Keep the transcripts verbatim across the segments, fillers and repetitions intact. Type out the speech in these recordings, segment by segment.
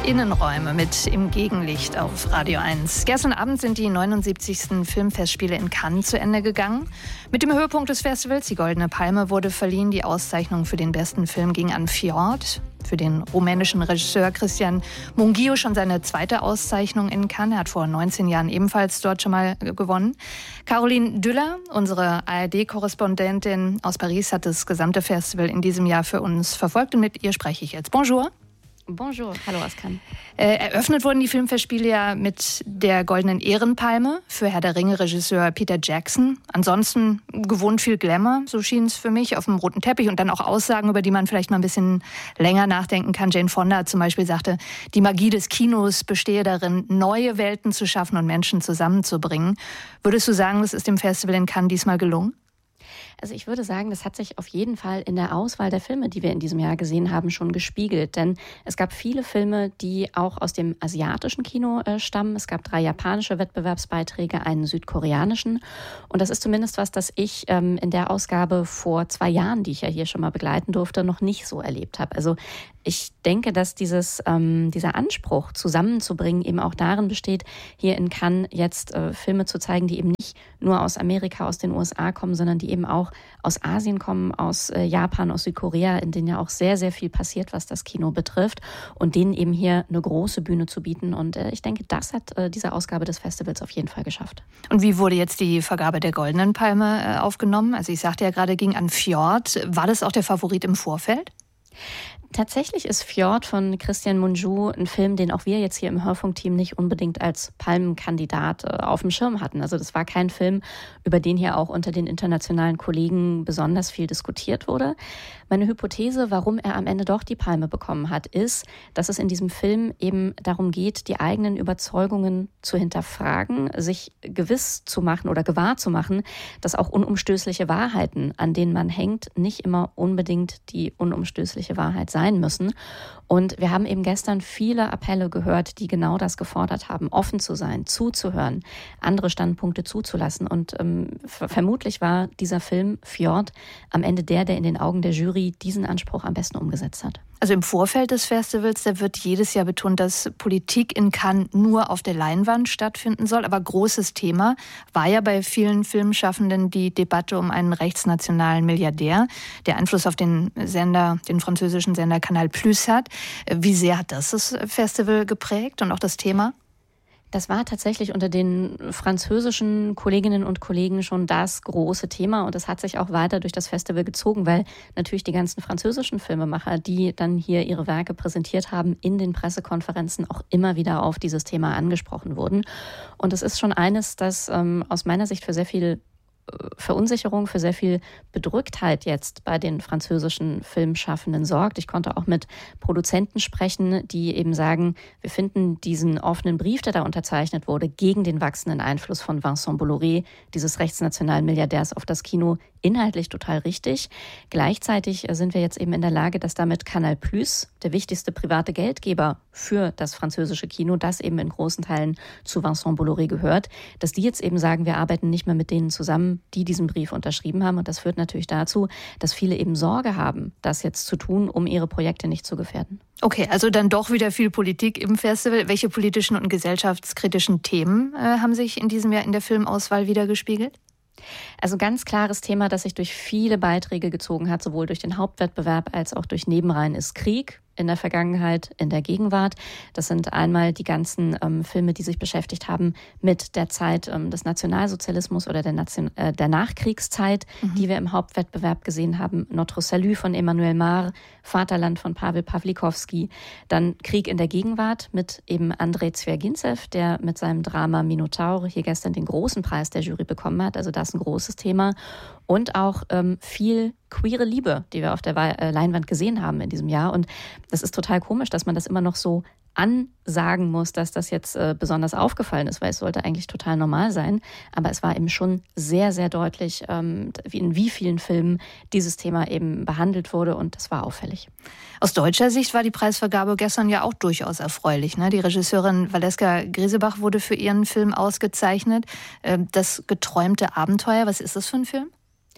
Innenräume mit Im Gegenlicht auf Radio eins. Gestern Abend sind die neunundsiebzigsten Filmfestspiele in Cannes zu Ende gegangen. Mit dem Höhepunkt des Festivals, die Goldene Palme, wurde verliehen. Die Auszeichnung für den besten Film ging an Fjord. Für den rumänischen Regisseur Cristian Mungiu schon seine zweite Auszeichnung in Cannes. Er hat vor neunzehn Jahren ebenfalls dort schon mal gewonnen. Caroline Düller, unsere A R D-Korrespondentin aus Paris, hat das gesamte Festival in diesem Jahr für uns verfolgt. Und mit ihr spreche ich jetzt. Bonjour. Bonjour, hallo aus Cannes. Äh, eröffnet wurden die Filmfestspiele ja mit der Goldenen Ehrenpalme für Herr der Ringe-Regisseur Peter Jackson. Ansonsten gewohnt viel Glamour, so schien es für mich, auf dem roten Teppich und dann auch Aussagen, über die man vielleicht mal ein bisschen länger nachdenken kann. Jane Fonda zum Beispiel sagte, die Magie des Kinos bestehe darin, neue Welten zu schaffen und Menschen zusammenzubringen. Würdest du sagen, das ist dem Festival in Cannes diesmal gelungen? Also ich würde sagen, das hat sich auf jeden Fall in der Auswahl der Filme, die wir in diesem Jahr gesehen haben, schon gespiegelt. Denn es gab viele Filme, die auch aus dem asiatischen Kino äh, stammen. Es gab drei japanische Wettbewerbsbeiträge, einen südkoreanischen. Und das ist zumindest was, das ich ähm, in der Ausgabe vor zwei Jahren, die ich ja hier schon mal begleiten durfte, noch nicht so erlebt habe. Also ich denke, dass dieses, ähm, dieser Anspruch, zusammenzubringen, eben auch darin besteht, hier in Cannes jetzt äh, Filme zu zeigen, die eben nicht nur aus Amerika, aus den U S A kommen, sondern die eben auch aus Asien kommen, aus äh, Japan, aus Südkorea, in denen ja auch sehr, sehr viel passiert, was das Kino betrifft. Und denen eben hier eine große Bühne zu bieten. Und äh, ich denke, das hat äh, diese Ausgabe des Festivals auf jeden Fall geschafft. Und wie wurde jetzt die Vergabe der Goldenen Palme äh, aufgenommen? Also ich sagte ja gerade, ging an Fjord. War das auch der Favorit im Vorfeld? Tatsächlich ist Fjord von Cristian Mungiu ein Film, den auch wir jetzt hier im Hörfunkteam nicht unbedingt als Palmenkandidat äh, auf dem Schirm hatten. Also das war kein Film, über den hier auch unter den internationalen Kollegen besonders viel diskutiert wurde. Meine Hypothese, warum er am Ende doch die Palme bekommen hat, ist, dass es in diesem Film eben darum geht, die eigenen Überzeugungen zu hinterfragen, sich gewiss zu machen oder gewahr zu machen, dass auch unumstößliche Wahrheiten, an denen man hängt, nicht immer unbedingt die unumstößliche Wahrheit sein müssen. Und wir haben eben gestern viele Appelle gehört, die genau das gefordert haben, offen zu sein, zuzuhören, andere Standpunkte zuzulassen. Und ähm, f- vermutlich war dieser Film Fjord am Ende der, der in den Augen der Jury diesen Anspruch am besten umgesetzt hat. Also im Vorfeld des Festivals, da wird jedes Jahr betont, dass Politik in Cannes nur auf der Leinwand stattfinden soll. Aber großes Thema war ja bei vielen Filmschaffenden die Debatte um einen rechtsnationalen Milliardär, der Einfluss auf den Sender, den französischen Sender Canal Plus hat. Wie sehr hat das das Festival geprägt und auch das Thema? Das war tatsächlich unter den französischen Kolleginnen und Kollegen schon das große Thema und es hat sich auch weiter durch das Festival gezogen, weil natürlich die ganzen französischen Filmemacher, die dann hier ihre Werke präsentiert haben, in den Pressekonferenzen auch immer wieder auf dieses Thema angesprochen wurden. Und es ist schon eines, das ähm, aus meiner Sicht für sehr viel Verunsicherung, für sehr viel Bedrücktheit jetzt bei den französischen Filmschaffenden sorgt. Ich konnte auch mit Produzenten sprechen, die eben sagen, wir finden diesen offenen Brief, der da unterzeichnet wurde, gegen den wachsenden Einfluss von Vincent Bolloré, dieses rechtsnationalen Milliardärs, auf das Kino, inhaltlich total richtig. Gleichzeitig sind wir jetzt eben in der Lage, dass damit Canal Plus, der wichtigste private Geldgeber für das französische Kino, das eben in großen Teilen zu Vincent Bolloré gehört, dass die jetzt eben sagen, wir arbeiten nicht mehr mit denen zusammen, die diesen Brief unterschrieben haben. Und das führt natürlich dazu, dass viele eben Sorge haben, das jetzt zu tun, um ihre Projekte nicht zu gefährden. Okay, also dann doch wieder viel Politik im Festival. Welche politischen und gesellschaftskritischen Themen äh, haben sich in diesem Jahr in der Filmauswahl wiedergespiegelt? Also ganz klares Thema, das sich durch viele Beiträge gezogen hat, sowohl durch den Hauptwettbewerb als auch durch Nebenreihen, ist Krieg. In der Vergangenheit, in der Gegenwart. Das sind einmal die ganzen ähm, Filme, die sich beschäftigt haben mit der Zeit ähm, des Nationalsozialismus oder der, Nation, äh, der Nachkriegszeit, mhm. die wir im Hauptwettbewerb gesehen haben. Notre Salut von Emmanuel Mar, Vaterland von Pavel Pawlikowski. Dann Krieg in der Gegenwart mit eben Andrei Zwergintsev, der mit seinem Drama Minotaur hier gestern den großen Preis der Jury bekommen hat. Also das ist ein großes Thema. Und auch ähm, viel queere Liebe, die wir auf der Leinwand gesehen haben in diesem Jahr. Und das ist total komisch, dass man das immer noch so ansagen muss, dass das jetzt äh, besonders aufgefallen ist, weil es sollte eigentlich total normal sein. Aber es war eben schon sehr, sehr deutlich, ähm, wie in wie vielen Filmen dieses Thema eben behandelt wurde und das war auffällig. Aus deutscher Sicht war die Preisvergabe gestern ja auch durchaus erfreulich, ne? Die Regisseurin Valeska Grisebach wurde für ihren Film ausgezeichnet. Äh, das geträumte Abenteuer, was ist das für ein Film?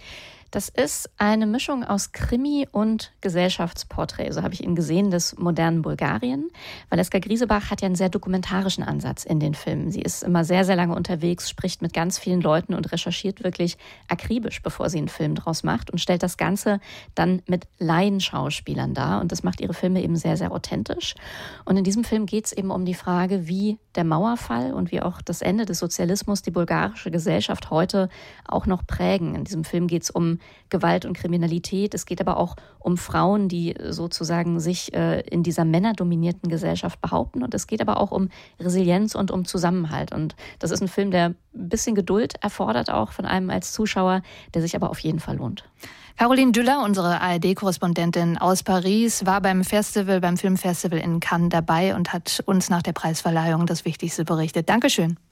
Das ist eine Mischung aus Krimi und Gesellschaftsporträt, so habe ich ihn gesehen, des modernen Bulgarien. Valeska Griesebach hat ja einen sehr dokumentarischen Ansatz in den Filmen. Sie ist immer sehr, sehr lange unterwegs, spricht mit ganz vielen Leuten und recherchiert wirklich akribisch, bevor sie einen Film draus macht und stellt das Ganze dann mit Laienschauspielern dar. Und das macht ihre Filme eben sehr, sehr authentisch. Und in diesem Film geht es eben um die Frage, wie der Mauerfall und wie auch das Ende des Sozialismus die bulgarische Gesellschaft heute auch noch prägen. In diesem Film geht es um Gewalt und Kriminalität. Es geht aber auch um Frauen, die sozusagen sich äh, in dieser männerdominierten Gesellschaft behaupten. Und es geht aber auch um Resilienz und um Zusammenhalt. Und das ist ein Film, der ein bisschen Geduld erfordert, auch von einem als Zuschauer, der sich aber auf jeden Fall lohnt. Caroline Düller, unsere A R D-Korrespondentin aus Paris, war beim Festival, beim Filmfestival in Cannes dabei und hat uns nach der Preisverleihung das Wichtigste berichtet. Dankeschön.